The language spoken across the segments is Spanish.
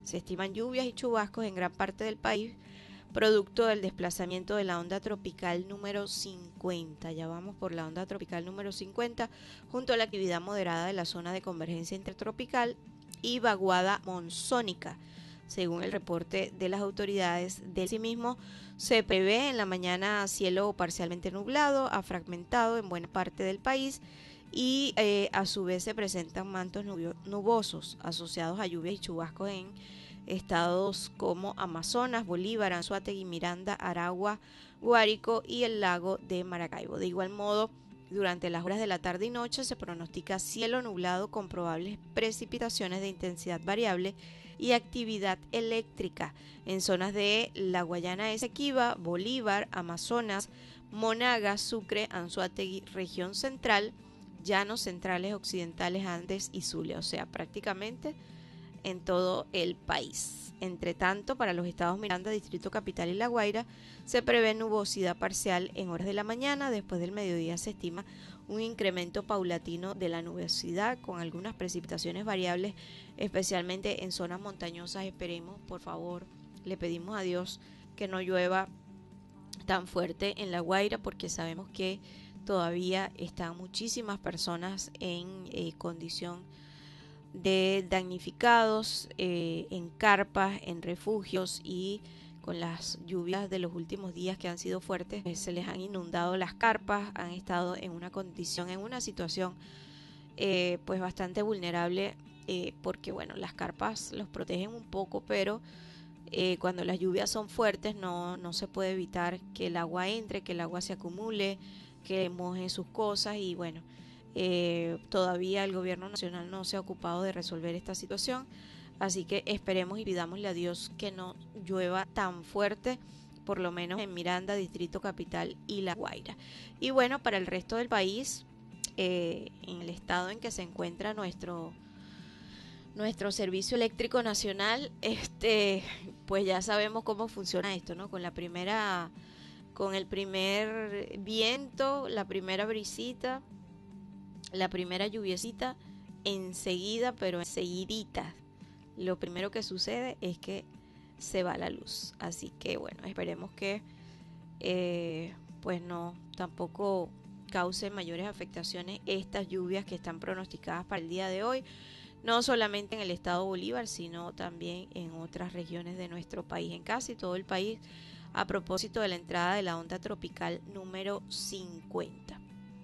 Se estiman lluvias y chubascos en gran parte del país, producto del desplazamiento de la onda tropical número 50. Ya vamos por la onda tropical número 50, junto a la actividad moderada de la zona de convergencia intertropical y vaguada monzónica. Según el reporte de las autoridades del mismo, se prevé en la mañana cielo parcialmente nublado a fragmentado en buena parte del país y a su vez se presentan mantos nubosos asociados a lluvias y chubascos en estados como Amazonas, Bolívar, Anzoátegui, Miranda, Aragua, Guárico y el lago de Maracaibo. De igual modo, durante las horas de la tarde y noche se pronostica cielo nublado con probables precipitaciones de intensidad variable y actividad eléctrica en zonas de la Guayana Esequiba, Bolívar, Amazonas, Monagas, Sucre, Anzoátegui, región central, llanos centrales, occidentales, Andes y Zulia, o sea, prácticamente en todo el país. Entre tanto, para los estados Miranda, Distrito Capital y La Guaira, se prevé nubosidad parcial en horas de la mañana. Después del mediodía se estima un incremento paulatino de la nubosidad con algunas precipitaciones variables, especialmente en zonas montañosas. Esperemos, por favor, le pedimos a Dios que no llueva tan fuerte en La Guaira, porque sabemos que todavía están muchísimas personas en condición de damnificados en carpas, en refugios, y con las lluvias de los últimos días que han sido fuertes, se les han inundado las carpas, han estado en una condición, en una situación pues bastante vulnerable, porque bueno, las carpas los protegen un poco, pero cuando las lluvias son fuertes no se puede evitar que el agua entre, que el agua se acumule, que mojen sus cosas y bueno, todavía el gobierno nacional no se ha ocupado de resolver esta situación, así que esperemos y pidámosle a Dios que no llueva tan fuerte, por lo menos en Miranda, Distrito Capital y La Guaira. Y bueno, para el resto del país, en el estado en que se encuentra nuestro servicio eléctrico nacional, pues ya sabemos cómo funciona esto, ¿no? Con el primer viento, la primera brisita, la primera lluviecita, enseguida, pero enseguidita, lo primero que sucede es que se va la luz. Así que bueno, esperemos que pues no, tampoco cause mayores afectaciones estas lluvias que están pronosticadas para el día de hoy, no solamente en el estado Bolívar, sino también en otras regiones de nuestro país, en casi todo el país, a propósito de la entrada de la onda tropical número 50.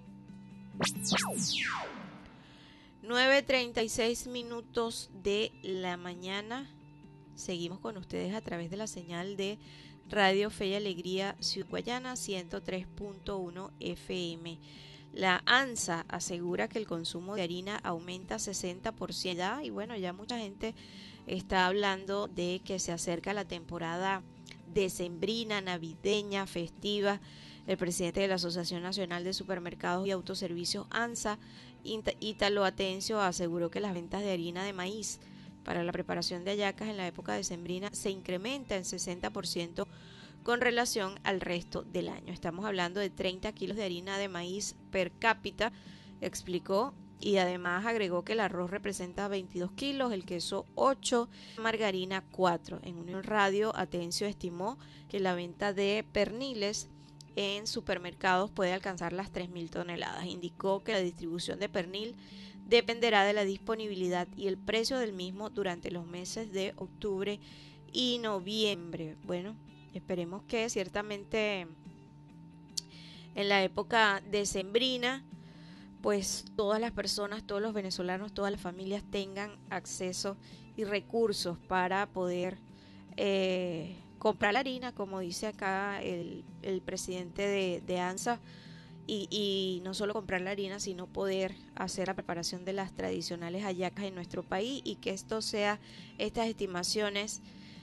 9:36 de la mañana. Seguimos con ustedes a través de la señal de Radio Fe y Alegría Ciudad Guayana 103.1 FM. La ANSA asegura que el consumo de harina aumenta 60% y bueno, ya mucha gente está hablando de que se acerca la temporada decembrina, navideña, festiva. El presidente de la Asociación Nacional de Supermercados y Autoservicios ANSA, Ítalo Atencio, aseguró que las ventas de harina de maíz para la preparación de hallacas en la época decembrina se incrementa en 60% con relación al resto del año. Estamos hablando de 30 kilos de harina de maíz per cápita, explicó, y además agregó que el arroz representa 22 kilos, el queso 8, margarina 4. En Unión Radio, Atencio estimó que la venta de perniles en supermercados puede alcanzar las 3.000 toneladas. Indicó que la distribución de pernil dependerá de la disponibilidad y el precio del mismo durante los meses de octubre y noviembre. Bueno, esperemos que ciertamente en la época decembrina, pues todas las personas, todos los venezolanos, todas las familias tengan acceso y recursos para poder comprar la harina, como dice acá el presidente de ANSA, y no solo comprar la harina, sino poder hacer la preparación de las tradicionales hallacas en nuestro país, y que estas estimaciones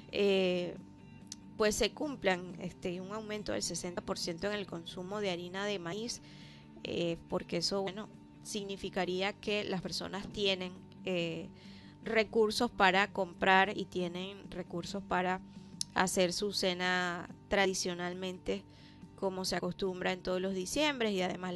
pues se cumplan, un aumento del 60% en el consumo de harina de maíz, porque eso, bueno, significaría que las personas tienen recursos para comprar y tienen recursos para hacer su cena tradicionalmente como se acostumbra en todos los diciembres, y además